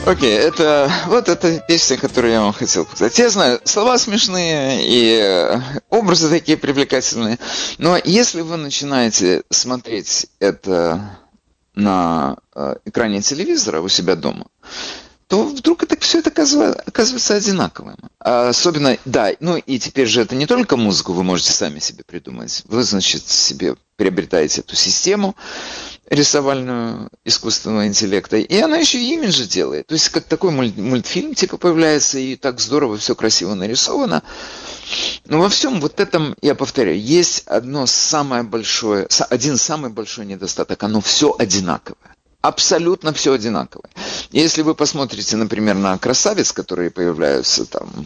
Окей, это песня, которую я вам хотел показать. Я знаю, слова смешные и образы такие привлекательные, но если вы начинаете смотреть это на экране телевизора у себя дома, то вдруг все это оказывается одинаковым. Особенно, да, ну и теперь же это не только музыку вы можете сами себе придумать. Вы, значит, себе приобретаете эту систему рисовальную искусственного интеллекта, и она еще и имиджи делает. То есть как такой мультфильм типа появляется, и так здорово, все красиво нарисовано. Но во всем вот этом, я повторяю, есть один самый большой недостаток. Оно все одинаковое. Абсолютно все одинаковое. Если вы посмотрите, например, на красавиц, которые появляются там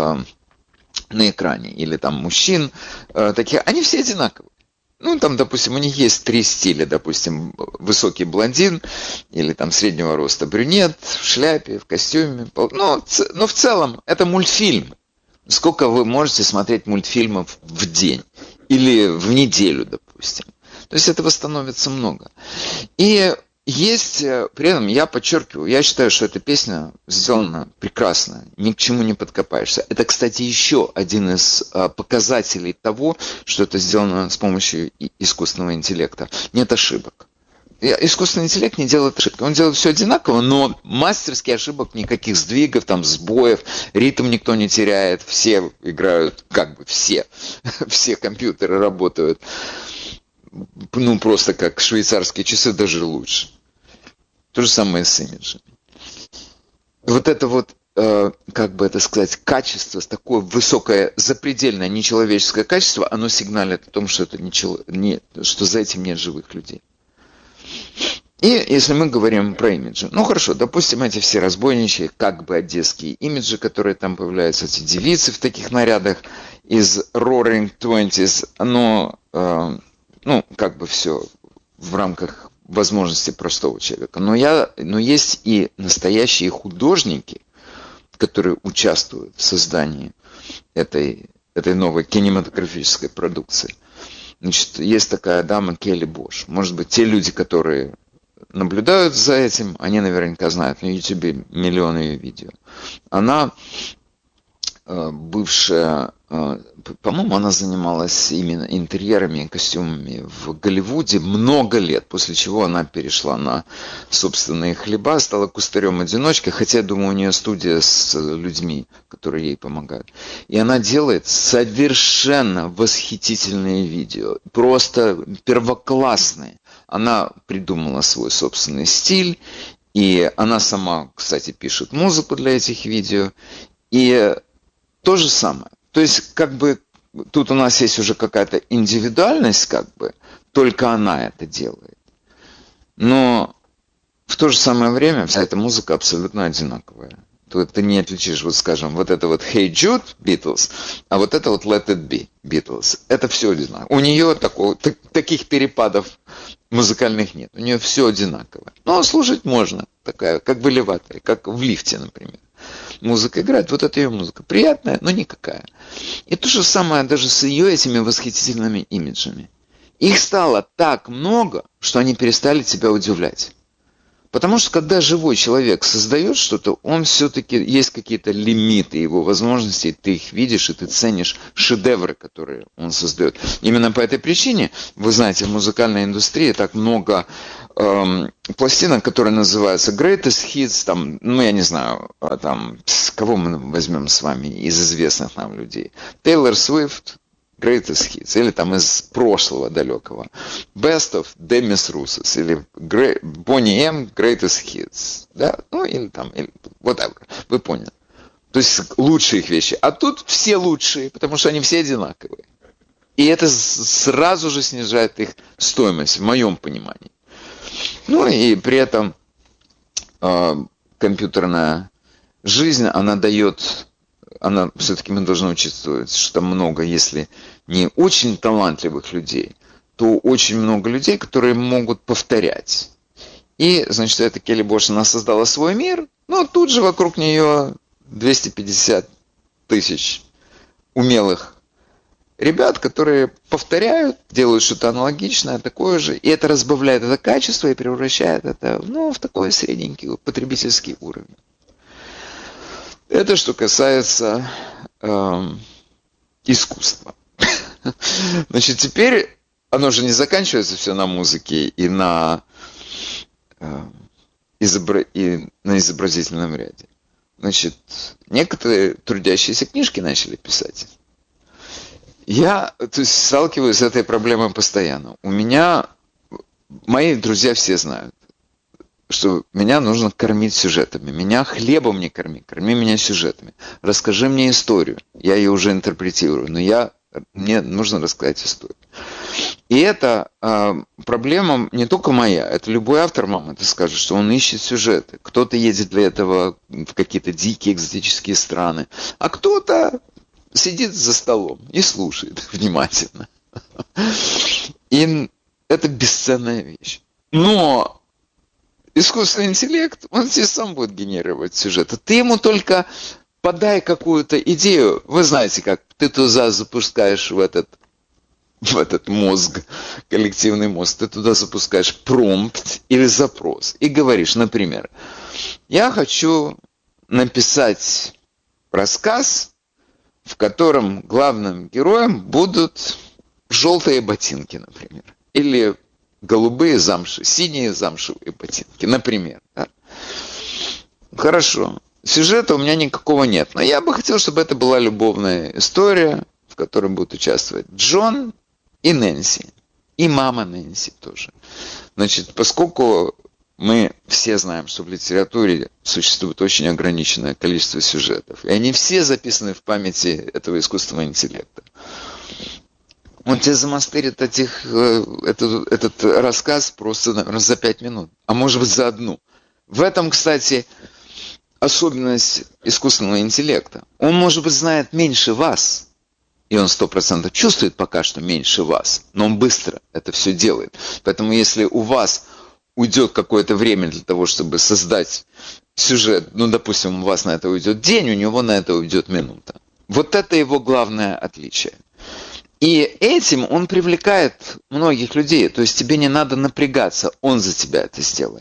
на экране, или там мужчин, такие, они все одинаковые. Ну, там, допустим, у них есть 3 стиля, допустим, высокий блондин, или там среднего роста брюнет, в шляпе, в костюме. Но в целом это мультфильм. Сколько вы можете смотреть мультфильмов в день? Или в неделю, допустим. То есть этого становится много. И есть, при этом я подчеркиваю, я считаю, что эта песня сделана прекрасно, ни к чему не подкопаешься. Это, кстати, еще один из показателей того, что это сделано с помощью искусственного интеллекта. Нет ошибок. Искусственный интеллект не делает ошибки. Он делает все одинаково, но мастерски ошибок, никаких сдвигов, там, сбоев, ритм никто не теряет, все играют, как бы все компьютеры работают. Ну, просто как швейцарские часы, даже лучше. То же самое с имиджами. Вот это вот, как бы это сказать, качество, такое высокое, запредельное, нечеловеческое качество, оно сигналит о том, что, что за этим нет живых людей. И если мы говорим про имиджи, ну хорошо, допустим, эти все разбойничьи, как бы одесские имиджи, которые там появляются, эти девицы в таких нарядах из Roaring Twenties, оно, ну, как бы все в рамках возможности простого человека. Но есть и настоящие художники, которые участвуют в создании этой новой кинематографической продукции. Значит, есть такая дама Келли Бош. Может быть, те люди, которые наблюдают за этим, они наверняка знают. На YouTube миллионы ее видео. Она бывшая, по-моему, она занималась именно интерьерами и костюмами в Голливуде много лет, после чего она перешла на собственные хлеба, стала кустарем-одиночкой, хотя, я думаю, у нее студия с людьми, которые ей помогают. И она делает совершенно восхитительные видео, просто первоклассные. Она придумала свой собственный стиль, и она сама, кстати, пишет музыку для этих видео, и то же самое. То есть, как бы, тут у нас есть уже какая-то индивидуальность, как бы, только она это делает. Но в то же самое время вся эта музыка абсолютно одинаковая. Ты не отличишь, вот скажем, вот это вот Hey Jude Beatles, а вот это вот Let It Be Beatles. Это все одинаково. У нее таких перепадов музыкальных нет. У нее все одинаковое. Но слушать можно. Такая, как в элеваторе, как в лифте, например. Музыка играет, вот это ее музыка. Приятная, но никакая. И то же самое даже с ее этими восхитительными имиджами. Их стало так много, что они перестали тебя удивлять. Потому что когда живой человек создает что-то, он все-таки, есть какие-то лимиты его возможностей, ты их видишь, и ты ценишь шедевры, которые он создает. Именно по этой причине, вы знаете, в музыкальной индустрии так много пластинок, которые называются Greatest Hits, там, ну я не знаю, там, кого мы возьмем с вами из известных нам людей. Тейлор Свифт, Greatest Hits, или там из прошлого далекого. Best of Demis Roussos, или Boney M, Greatest Hits. Да? Ну, или там, или whatever. Вы поняли. То есть лучшие их вещи. А тут все лучшие, потому что они все одинаковые. И это сразу же снижает их стоимость, в моем понимании. Ну, и при этом компьютерная жизнь, она дает... все-таки мы должны учитывать, что там много, если не очень талантливых людей, то очень много людей, которые могут повторять. И, значит, эта Келли Бош, она создала свой мир, но тут же вокруг нее 250 тысяч умелых ребят, которые повторяют, делают что-то аналогичное, такое же, и это разбавляет это качество и превращает это в такой средненький потребительский уровень. Это что касается искусства. Значит, теперь оно же не заканчивается все на музыке и на изобразительном ряде. Значит, некоторые трудящиеся книжки начали писать. Я сталкиваюсь с этой проблемой постоянно. Мои друзья все знают, что меня нужно кормить сюжетами. Меня хлебом не корми, корми меня сюжетами. Расскажи мне историю. Я ее уже интерпретирую, но мне нужно рассказать историю. И это проблема не только моя, это любой автор вам это скажет, что он ищет сюжеты. Кто-то едет для этого в какие-то дикие экзотические страны, а кто-то сидит за столом и слушает внимательно. И это бесценная вещь. Но искусственный интеллект, он тебе сам будет генерировать сюжеты. Ты ему только подай какую-то идею. Вы знаете, как ты туда запускаешь в этот мозг, коллективный мозг, ты туда запускаешь промпт или запрос и говоришь, например, я хочу написать рассказ, в котором главным героем будут желтые ботинки, например, или синие замшевые ботинки, например. Да? Хорошо. Сюжета у меня никакого нет, но я бы хотел, чтобы это была любовная история, в которой будут участвовать Джон и Нэнси, и мама Нэнси тоже. Значит, поскольку мы все знаем, что в литературе существует очень ограниченное количество сюжетов, и они все записаны в памяти этого искусственного интеллекта. Он тебе замастерит этот рассказ просто, наверное, за 5 минут, а может быть за 1. В этом, кстати, особенность искусственного интеллекта. Он, может быть, знает меньше вас, и он 100% чувствует пока что меньше вас, но он быстро это все делает. Поэтому если у вас уйдет какое-то время для того, чтобы создать сюжет, допустим, у вас на это уйдет день, у него на это уйдет минута. Вот это его главное отличие. И этим он привлекает многих людей. То есть тебе не надо напрягаться, он за тебя это сделает.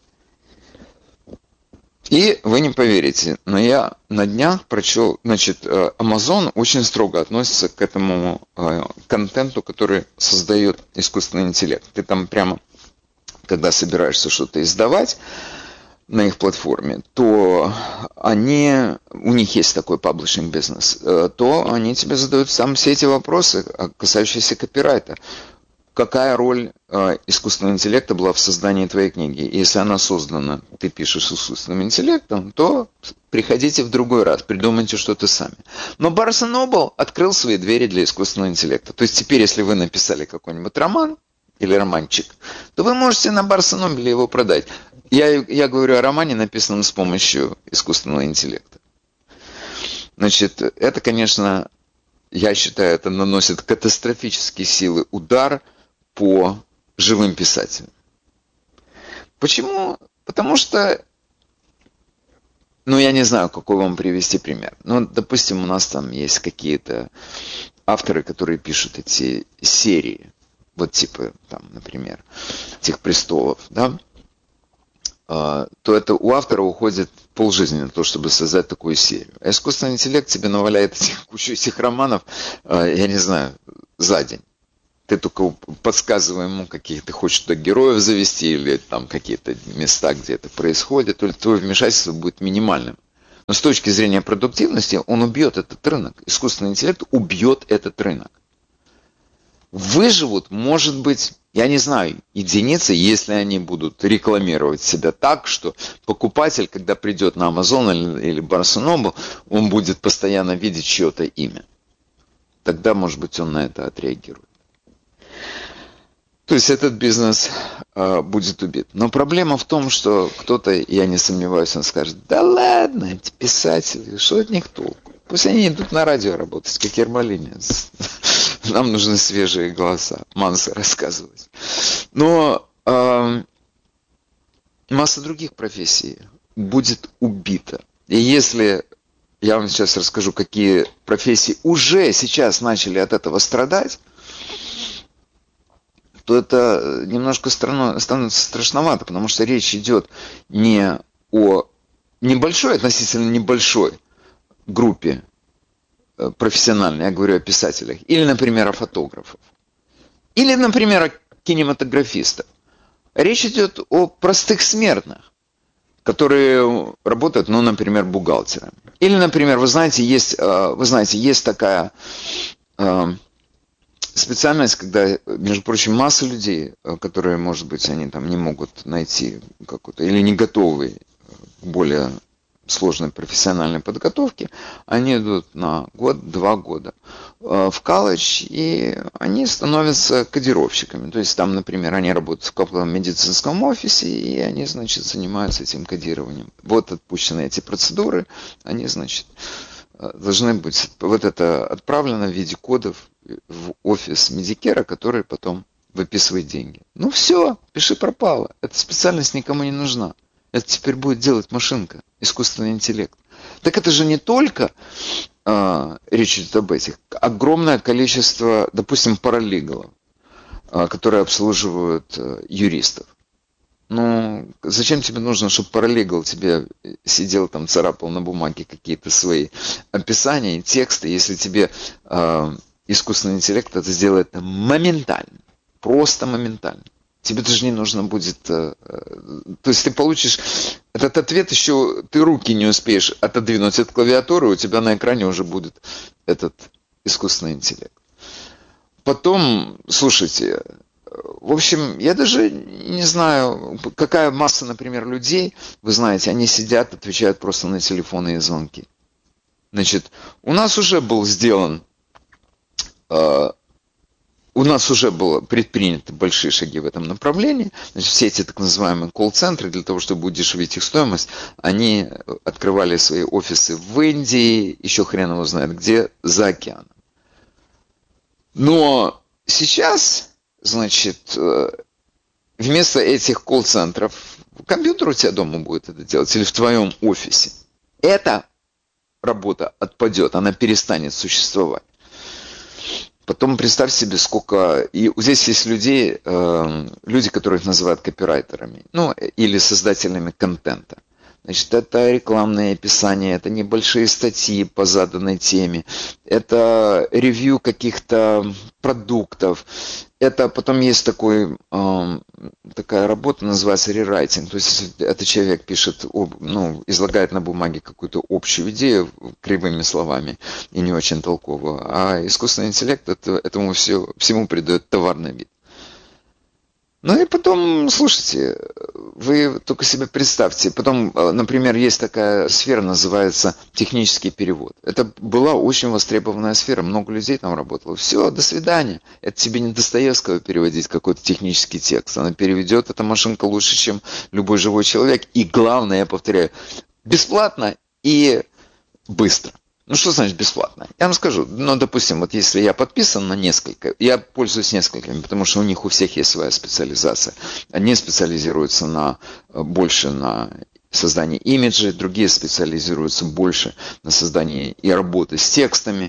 И вы не поверите, но я на днях прочел, значит, Amazon очень строго относится к этому контенту, который создает искусственный интеллект. Ты там прямо, когда собираешься что-то издавать на их платформе, то у них есть такой паблишинг бизнес, то они тебе задают все эти вопросы, касающиеся копирайта. Какая роль искусственного интеллекта была в создании твоей книги? Если она создана, ты пишешь с искусственным интеллектом, то приходите в другой раз, придумайте что-то сами. Но Barnes & Noble открыл свои двери для искусственного интеллекта. То есть теперь, если вы написали какой-нибудь роман или романчик, то вы можете на Barnes & Noble его продать. Я говорю о романе, написанном с помощью искусственного интеллекта. Значит, это, конечно, я считаю, это наносит катастрофические силы удар по живым писателям. Почему? Потому что, я не знаю, какой вам привести пример. Допустим, у нас там есть какие-то авторы, которые пишут эти серии. Вот типа, там, например, «Тех престолов», да? То это у автора уходит полжизни на то, чтобы создать такую серию. А искусственный интеллект тебе наваляет кучу этих романов, я не знаю, за день. Ты только подсказывай ему, каких ты хочешь туда героев завести, или там какие-то места, где это происходит, то твое вмешательство будет минимальным. Но с точки зрения продуктивности он убьет этот рынок. Искусственный интеллект убьет этот рынок. Выживут, может быть, я не знаю, единицы, если они будут рекламировать себя так, что покупатель, когда придет на Amazon или Barnes & Noble, он будет постоянно видеть чье-то имя. Тогда, может быть, он на это отреагирует. То есть этот бизнес будет убит. Но проблема в том, что кто-то, я не сомневаюсь, он скажет, да ладно, эти писатели, что от них толку? Пусть они идут на радио работать, как Ермолинец. Нам нужны свежие голоса, Манса рассказывать. Но масса других профессий будет убита. И если я вам сейчас расскажу, какие профессии уже сейчас начали от этого страдать, то это немножко становится страшновато, потому что речь идет не о небольшой, относительно небольшой группе профессиональной, я говорю о писателях, или, например, о фотографах, или, например, о кинематографистах. Речь идет о простых смертных, которые работают, ну, например, бухгалтерами. Или, например, вы знаете, есть такая специальность, когда, между прочим, масса людей, которые, может быть, они там не могут найти какую-то, или не готовы к более сложной профессиональной подготовке, они идут на год, 2 года в колледж, и они становятся кодировщиками. То есть там, например, они работают в каком-то медицинском офисе, и они, значит, занимаются этим кодированием. Вот отпущены эти процедуры, они, значит, должны быть, вот это отправлено в виде кодов в офис медикера, который потом выписывает деньги. Ну все, пиши пропало. Эта специальность никому не нужна. Это теперь будет делать машинка, искусственный интеллект. Так это же не только речь идет об этих. Огромное количество, допустим, паралигалов, которые обслуживают юристов. Ну, зачем тебе нужно, чтобы паралегал тебе сидел там, царапал на бумаге какие-то свои описания, тексты, если тебе искусственный интеллект это сделает моментально, просто моментально. Тебе даже не нужно будет... То есть ты получишь этот ответ, еще ты руки не успеешь отодвинуть от клавиатуры, у тебя на экране уже будет этот искусственный интеллект. Потом, слушайте, в общем, я даже не знаю, какая масса, например, людей, вы знаете, они сидят, отвечают просто на телефонные звонки. Значит, у нас уже был сделан... У нас уже было предприняты большие шаги в этом направлении. Значит, все эти так называемые колл-центры, для того, чтобы удешевить их стоимость, они открывали свои офисы в Индии, еще хрен его знает где, за океаном. Но сейчас, значит, вместо этих колл-центров компьютер у тебя дома будет это делать, или в твоем офисе. Эта работа отпадет, она перестанет существовать. Потом представь себе, сколько... И здесь есть люди, которых называют копирайтерами, ну, или создателями контента. Значит, это рекламное описание, это небольшие статьи по заданной теме, это ревью каких-то продуктов. Это потом есть такая работа, называется рерайтинг. То есть этот человек пишет, излагает на бумаге какую-то общую идею кривыми словами и не очень толково. А искусственный интеллект этому всему придает товарный вид. Ну и потом, слушайте, вы только себе представьте, потом, например, есть такая сфера, называется технический перевод. Это была очень востребованная сфера, много людей там работало. Все, до свидания. Это тебе не Достоевского переводить какой-то технический текст. Она переведет, эта машинка лучше, чем любой живой человек. И главное, я повторяю, бесплатно и быстро. Ну, что значит бесплатно? Я вам скажу, допустим, вот если я подписан на несколько, я пользуюсь несколькими, потому что у всех есть своя специализация. Одни специализируются больше на создании имиджей, другие специализируются больше на создании и работы с текстами,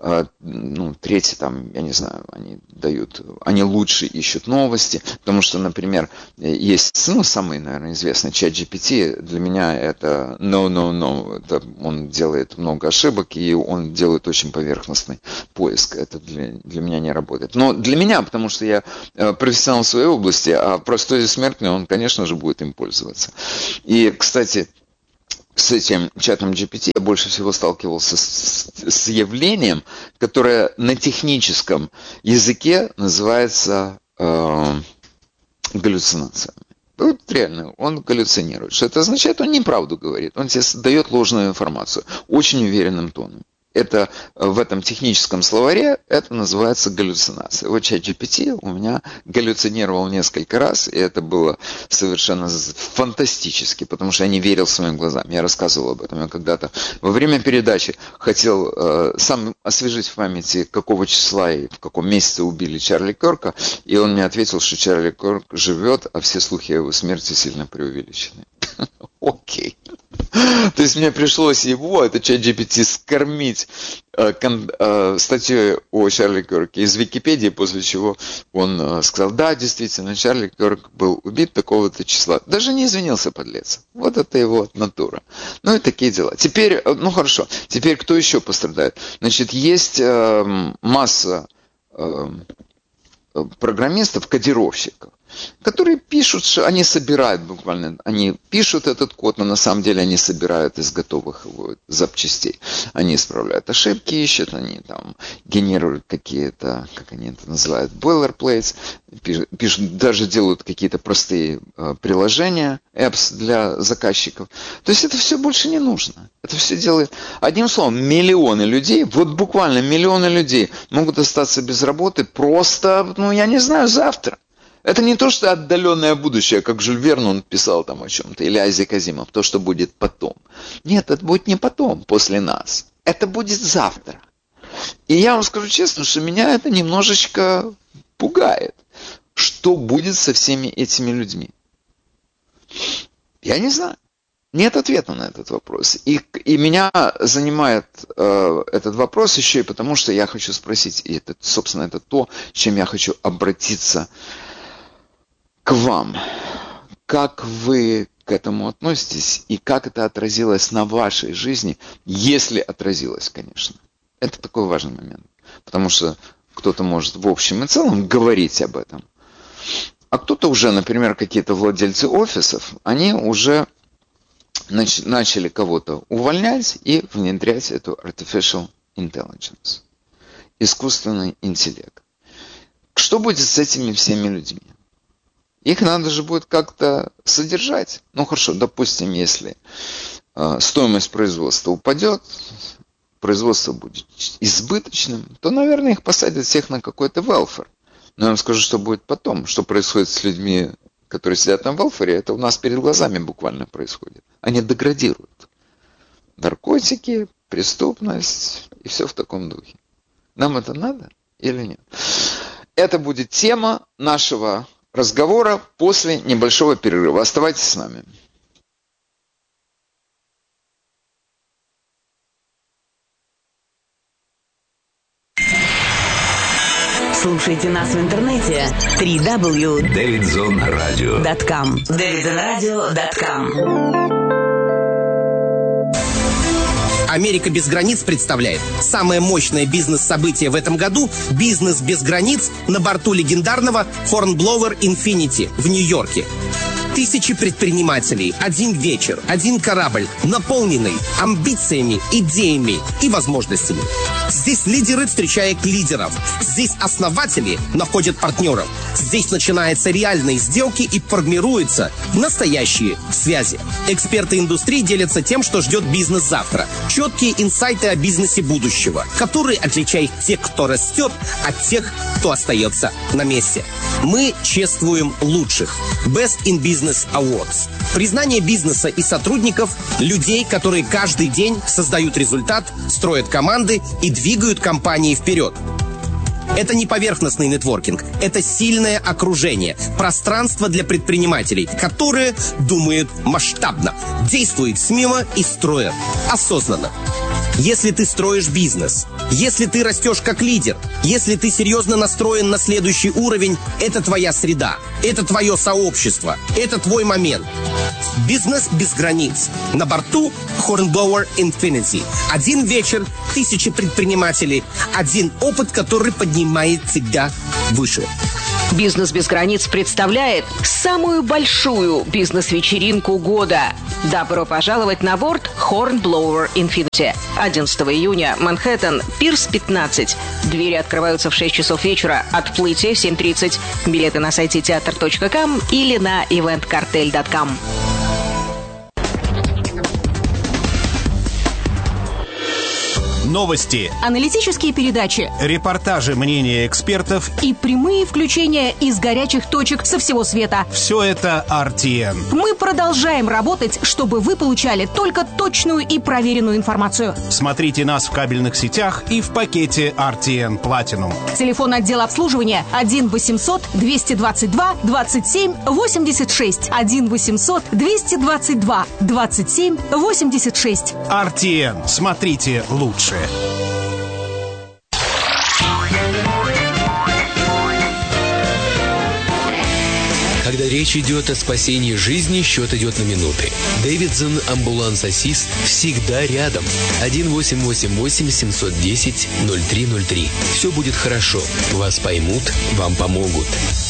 третьи там, я не знаю, они лучше ищут новости, потому что, например, есть, самый, наверное, известный ChatGPT, для меня это no, это он делает много ошибок, и он делает очень поверхностный поиск, это для меня не работает. Но для меня, потому что я профессионал в своей области, а простой смертный, он, конечно же, будет им пользоваться. И, кстати, с этим чатом GPT я больше всего сталкивался с явлением, которое на техническом языке называется галлюцинациями. Вот реально, он галлюцинирует. Что это означает? Он неправду говорит. Он тебе дает ложную информацию очень уверенным тоном. Это в этом техническом словаре это называется галлюцинация. Вот ChatGPT у меня галлюцинировал несколько раз, и это было совершенно фантастически, потому что я не верил своим глазам. Я рассказывал об этом. Я когда-то во время передачи хотел сам освежить в памяти, какого числа и в каком месяце убили Чарли Кёрка, и он мне ответил, что Чарли Кёрк живет, а все слухи о его смерти сильно преувеличены. Окей. То есть мне пришлось его, это ChatGPT, скормить статьей о Чарли Кёрке из Википедии, после чего он сказал, да, действительно, Чарли Кёрк был убит такого-то числа. Даже не извинился, подлец. Вот это его натура. Ну и такие дела. Теперь, ну хорошо, теперь кто еще пострадает? Значит, есть масса программистов, кодировщиков, которые пишут, что они собирают буквально, они пишут этот код, но на самом деле они собирают из готовых его запчастей. Они исправляют ошибки, ищут, они там генерируют какие-то, как они это называют, boilerplates, пишут, даже делают какие-то простые приложения, apps для заказчиков. То есть это все больше не нужно. Это все делает, одним словом, миллионы людей, вот буквально миллионы людей могут остаться без работы просто, ну я не знаю, завтра. Это не то, что отдаленное будущее, как Жюль Верн, он писал там о чем-то, или Айзек Азимов, то, что будет потом. Нет, это будет не потом, после нас. Это будет завтра. И я вам скажу честно, что меня это немножечко пугает. Что будет со всеми этими людьми? Я не знаю. Нет ответа на этот вопрос. И меня занимает этот вопрос еще и потому, что я хочу спросить, и это, собственно, это то, с чем я хочу обратиться к вам. Как вы к этому относитесь и как это отразилось на вашей жизни, если отразилось, конечно. Это такой важный момент. Потому что кто-то может в общем и целом говорить об этом. А кто-то уже, например, какие-то владельцы офисов, они уже начали кого-то увольнять и внедрять эту artificial intelligence, искусственный интеллект. Что будет с этими всеми людьми? Их надо же будет как-то содержать. Ну хорошо, допустим, если стоимость производства упадет, производство будет избыточным, то, наверное, их посадят всех на какой-то welfare. Но я вам скажу, что будет потом, что происходит с людьми, которые сидят на welfare, это у нас перед глазами буквально происходит. Они деградируют. Наркотики, преступность и все в таком духе. Нам это надо или нет? Это будет тема нашего разговора после небольшого перерыва. Оставайтесь с нами. Слушайте нас в интернете www.davidzonradio.com davidzonradio.com. Америка без границ представляет самое мощное бизнес-событие в этом году – «Бизнес без границ» на борту легендарного Hornblower Infinity в Нью-Йорке. Тысячи предпринимателей, один вечер, один корабль, наполненный амбициями, идеями и возможностями. Здесь лидеры встречают лидеров. Здесь основатели находят партнеров. Здесь начинаются реальные сделки и формируются настоящие связи. Эксперты индустрии делятся тем, что ждет бизнес завтра. Четкие инсайты о бизнесе будущего, которые отличают тех, кто растет, от тех, кто остается на месте. Мы чествуем лучших. Best in Business Awards. Признание бизнеса и сотрудников, людей, которые каждый день создают результат, строят команды и двигают компании вперед. Это не поверхностный нетворкинг, это сильное окружение, пространство для предпринимателей, которые думают масштабно, действуют смело и строят осознанно. Если ты строишь бизнес, если ты растешь как лидер, если ты серьезно настроен на следующий уровень, это твоя среда, это твое сообщество, это твой момент. Бизнес без границ. На борту Hornblower Infinity. Один вечер, тысячи предпринимателей, один опыт, который поднимает тебя выше. «Бизнес без границ» представляет самую большую бизнес-вечеринку года. Добро пожаловать на борт Hornblower Infinity. 11 июня, Манхэттен, Пирс 15. Двери открываются в 6 часов вечера, отплытие в 7:30. Билеты на сайте teatr.com или на eventcartel.com. новости, аналитические передачи, репортажи, мнения экспертов и прямые включения из горячих точек со всего света. Все это RTN. Мы продолжаем работать, чтобы вы получали только точную и проверенную информацию. Смотрите нас в кабельных сетях и в пакете RTN Platinum. Телефон отдела обслуживания 1 800 222 27 86. 1 800 222 27 86. RTN. Смотрите лучше. Когда речь идет о спасении жизни, счет идет на минуты. Дэвидсон амбуланс-ассист всегда рядом. 1-888-710-0303. Все будет хорошо. Вас поймут, вам помогут.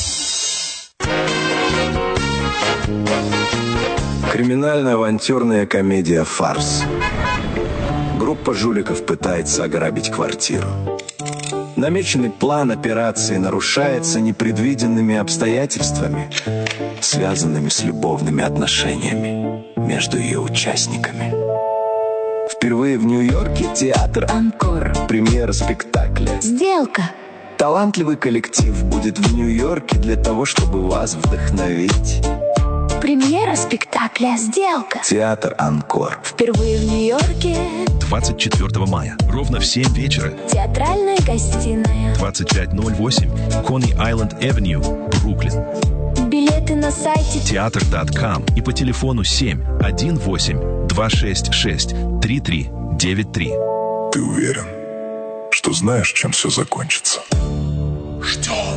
Криминально-авантюрная комедия «Фарс». Группа жуликов пытается ограбить квартиру. Намеченный план операции нарушается непредвиденными обстоятельствами, связанными с любовными отношениями между ее участниками. Впервые в Нью-Йорке театр «Анкор». Премьера спектакля «Сделка». Талантливый коллектив будет в Нью-Йорке для того, чтобы вас вдохновить. Премьера спектакля «Сделка». Театр «Анкор». Впервые в Нью-Йорке. 24 мая. Ровно в 7 вечера. Театральная гостиная. 2508 Coney Island Avenue, Бруклин. Билеты на сайте Театр.com и по телефону 7-1-8-266-3393. Ты уверен, что знаешь, чем все закончится? Что?